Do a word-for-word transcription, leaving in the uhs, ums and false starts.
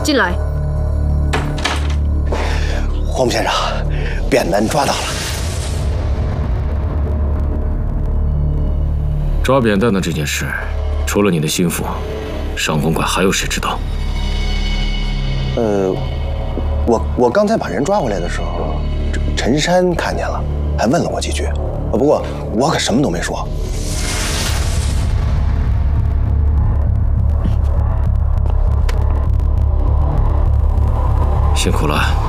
进来。 黄木先生，扁担抓到了。 抓扁担的这件事，除了你的心腹，上公馆还有谁知道？ 呃，我我刚才把人抓回来的时候，陈山看见了，还问了我几句。不过我可什么都没说。 辛苦了。